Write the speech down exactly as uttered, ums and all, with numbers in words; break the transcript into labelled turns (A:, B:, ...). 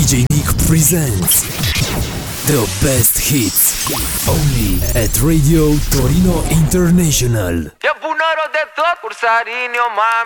A: J Nick presents the best hits only at Radio Torino International.
B: E bună rău de tot, cursarini, o mami.